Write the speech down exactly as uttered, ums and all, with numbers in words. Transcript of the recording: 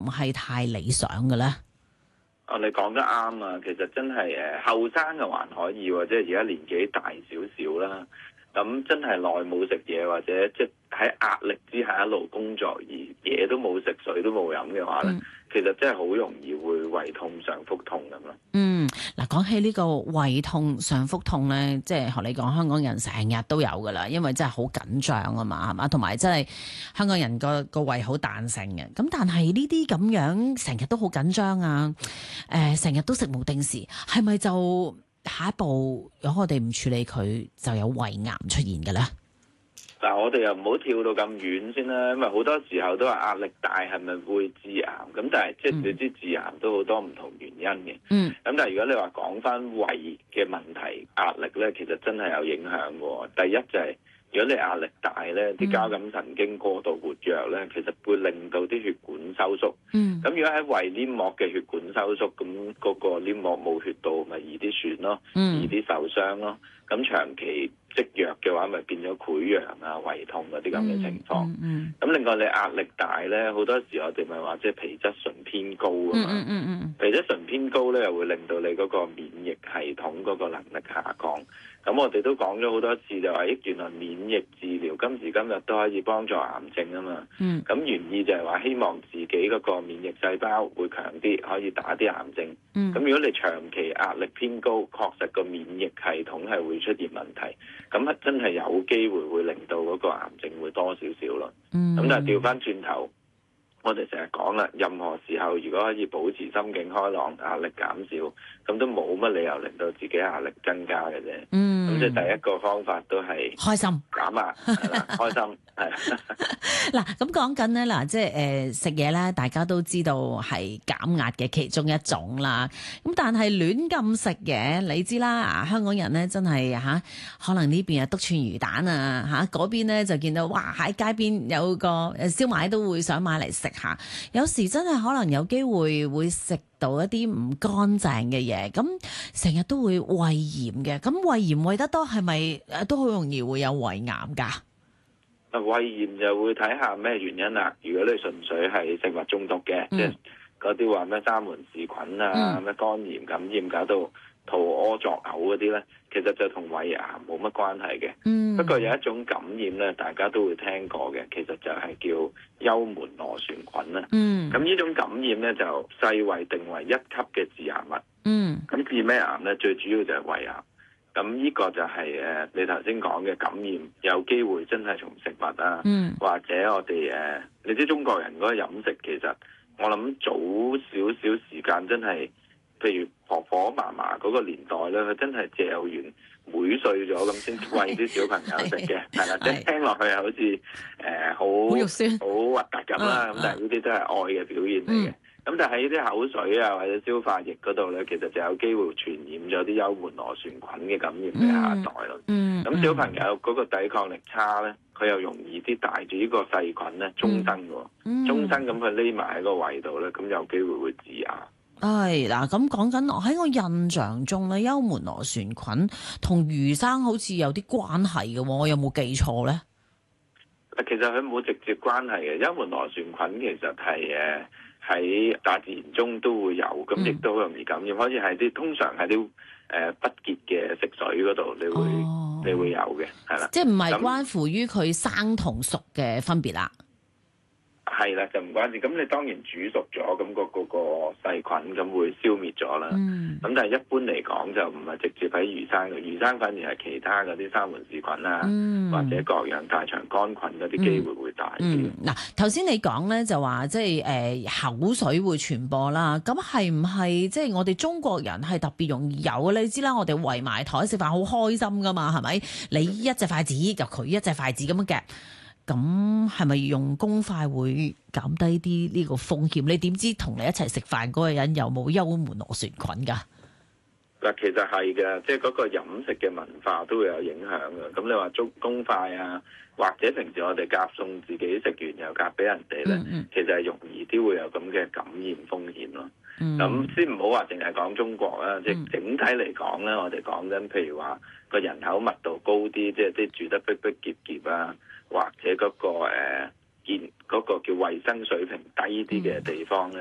係太理想嘅咧？ 哦，你講得啱啊！其實真係誒後生嘅還可以喎，即係而家年紀大少少啦。咁真係耐冇食嘢，或者即係喺壓力之下一路工作而嘢都冇食，水都冇飲嘅話咧，嗯、其實真係好容易會胃痛、上腹痛咁咯。 嗯，嗱，講起呢個胃痛、上腹痛咧，即係學你講，香港人成日都有噶啦，因為真係好緊張啊嘛，係嘛，同埋真係香港人個個胃好彈性嘅。咁但係呢啲咁樣成日都好緊張啊，誒、呃，成日都食冇定時，係咪就下一步如果我哋唔處理佢，就有胃癌出現嘅咧？ 嗱，我哋又唔好跳到咁遠先啦，因為好多時候都話壓力大係咪會致癌？咁但係即係你知致癌都好多唔同原因嘅。嗯。咁但係如果你話講翻胃嘅問題，壓力咧其實真係有影響嘅。第一就係、是、如果你壓力大咧，啲交感神經過度活躍咧，其實會令到啲血管收縮。嗯。咁如果喺胃黏膜嘅血管收縮，咁嗰個黏膜冇血到，咪易啲損咯，易啲受傷咯。咁長期積弱嘅話，咪變咗潰瘍啊、胃痛嗰啲咁嘅情況。咁、嗯嗯嗯、另外你壓力大咧，好多時我哋咪話即係皮質醇偏高啊嘛。嗯嗯嗯、皮質醇偏高咧，又會令到你嗰個免疫系統嗰個能力下降。咁我哋都講咗好多次，就話咦，原來免疫治療今時今日都可以幫助癌症啊嘛。咁、嗯、原意就係話希望自己嗰個免疫細胞會強啲，可以打啲癌症。咁、嗯、如果你長期壓力偏高，確實個免疫系統係會出現問題。咁真係有機會會令到嗰個癌症會多少少咯。咁、嗯、但係調翻轉頭，我哋成日講啦，任何時候如果可以保持心境開朗、壓力減少，咁都冇乜理由令到自己壓力增加嘅啫。嗯，咁即係第一個方法都係開心減壓，係啦，開心係。 嗱，咁講緊咧，嗱，即係誒食嘢咧，大家都知道係減壓嘅其中一種啦。咁但係亂咁食嘢，你知啦，啊香港人咧真係嚇、啊，可能呢邊啊篤串魚蛋啊嚇，嗰邊咧就見到哇喺街邊有個誒燒賣都會想買嚟食下。有時真係可能有機會會食到一啲唔乾淨嘅嘢，咁成日都會胃炎嘅。咁胃炎胃得多係咪誒都好容易會有胃癌㗎？ 啊，胃炎就會睇下咩原因啦。如果你純粹係食物中毒嘅，嗯、即係嗰啲話咩沙門氏菌啊、咩、嗯、肝炎感染搞到肚屙作嘔嗰啲咧，其實就同胃癌冇乜關係嘅。嗯、不過有一種感染咧，大家都會聽過嘅，其實就係叫幽門螺旋菌啦。咁呢、嗯、種感染咧就世衛定為一級嘅致癌物。嗯，咁致咩癌咧？最主要就係胃癌。咁呢個就係、是、誒你頭先講嘅感染，有機會真係從食物啊，嗯、或者我哋誒、呃，你知中國人嗰個飲食其實我諗早少少時間真係，譬如婆婆嫲嫲嗰個年代咧，佢真係嚼完妹碎咗咁先餵啲小朋友食嘅，係啦，即係聽落去好似誒好好肉酸、好核突咁啦，咁、uh, uh, 但係呢啲都係愛嘅表現嚟嘅。嗯咁但係呢啲口水啊或者消化液嗰度咧，其實就有機會傳染咗啲幽門螺旋菌嘅感染俾下一代咯。嗯，咁、嗯、小朋友嗰個抵抗力差咧，佢又容易啲帶住呢個細菌咧，終生嘅，嗯、終生咁佢匿埋喺個胃度咧，咁有機會會致癌。 係嗱，咁講緊喺我印象中咧，幽門螺旋菌同魚生好似有啲關係嘅，我有冇記錯咧？ 其實佢冇直接關係嘅，幽門螺旋菌其實係誒。喺大自然中都會有，咁亦都好容易感染。可以係啲通常係啲誒不潔嘅食水嗰度，你會、哦、你會有嘅，係啦。即係唔係關乎於佢生同熟嘅分別啦？係啦，就唔關事。咁你當然煮熟咗，咁、那個嗰、那個細菌咁會消滅咗啦。咁、嗯、但係一般嚟講就唔係直接喺魚生嘅，魚生反而係其他嗰啲沙門氏菌啊，嗯、或者各樣大腸桿菌嗰啲機會會大啲。 嗱，頭先你講咧就話即係誒、呃、口水會傳播啦，咁係唔係即係我哋中國人係特別容易有？你知啦，我哋圍埋台食飯好開心噶嘛，係咪？你一隻筷子就佢一隻筷子咁樣夾。咁係咪用公筷會減低啲呢個風險？你點知同你一齊食飯嗰個人有冇幽門螺旋菌㗎？ 嗱，其實係嘅，即係嗰個飲食嘅文化都會有影響嘅。咁你話中公筷啊，或者平時我哋夾餸自己食完又夾俾人哋咧，嗯嗯其實係容易啲會有咁嘅感染風險咯。咁、嗯、先唔好話淨係講中國啦，即係、嗯、整體嚟講咧，我哋講緊譬如話個人口密度高啲，即係啲住得逼逼夾夾啊。或者嗰、那個誒健嗰個叫衞生水平低啲嘅地方咧。